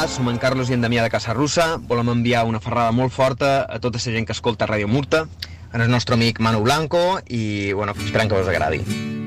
Hola, som en Carlos i en Damià de Cassarrussa. Volem enviar una ferrada molt forta a tota la gent que escolta Ràdio Murta, al nostre amic Manu Blanco, i bueno, esperem que us agradi.